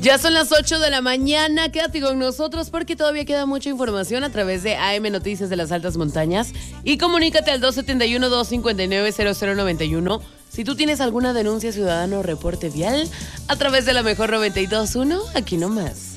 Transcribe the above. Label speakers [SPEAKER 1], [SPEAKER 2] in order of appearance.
[SPEAKER 1] Ya son las 8 de la mañana, quédate con nosotros porque todavía queda mucha información a través de AM Noticias de las Altas Montañas y comunícate al 271-259-0091 si tú tienes alguna denuncia ciudadana o reporte vial a través de la mejor 92.1, aquí nomás.